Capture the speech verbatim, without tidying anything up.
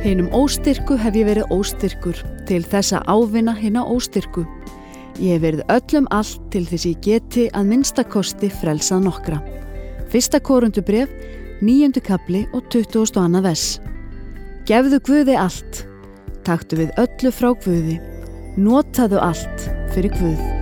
Hinum óstyrku hef ég verið óstyrkur til þess að ávinna hina óstyrku. Ég hef verið öllum allt til þess ég geti að minnsta kosti frelsað nokkra. Fyrsta Korintubréf, níundi kafli og tuttugasta og annað vers. Gefðu Guði allt, taktu við öllu frá Guði, notaðu allt fyrir Guð.